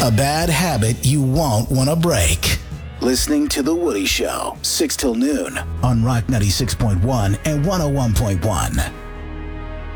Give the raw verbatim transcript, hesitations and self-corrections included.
A bad habit you won't want to break. Listening to The Woody Show, six till noon on Rock ninety-six point one and one oh one point one.